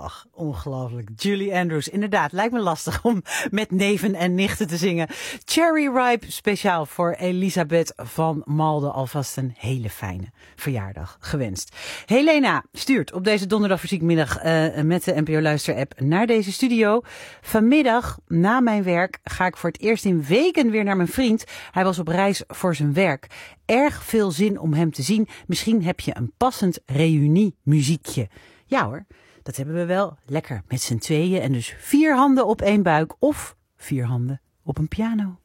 Ach, ongelooflijk. Julie Andrews. Inderdaad, lijkt me lastig om met neven en nichten te zingen. Cherry Ripe, speciaal voor Elisabeth van Malden. Alvast een hele fijne verjaardag gewenst. Helena stuurt op deze donderdag muziekmiddag met de NPO Luister-app naar deze studio. Vanmiddag, na mijn werk, ga ik voor het eerst in weken weer naar mijn vriend. Hij was op reis voor zijn werk. Erg veel zin om hem te zien. Misschien heb je een passend reuniemuziekje. Ja hoor, dat hebben we wel. Lekker met z'n tweeën en dus 4 handen op 1 buik of 4 handen op een piano.